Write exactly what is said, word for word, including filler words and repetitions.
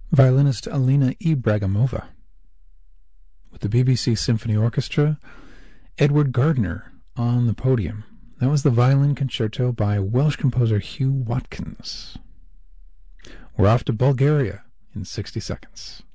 Violinist Alina Ibragimova. With the B B C Symphony Orchestra, Edward Gardner on the podium. That was the violin concerto by Welsh composer Hugh Watkins. We're off to Bulgaria in sixty seconds.